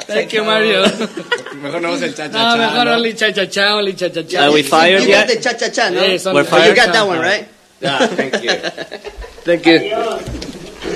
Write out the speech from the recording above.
Thank you, Mario. Mejor no vamos el cha cha No, cha. mejor only cha-cha-cha, only cha-cha-cha. Are we fired You yet? got the cha-cha-cha, no? Yes, We're But you fired. got that one, right? Yeah, thank you. Thank you. Adiós.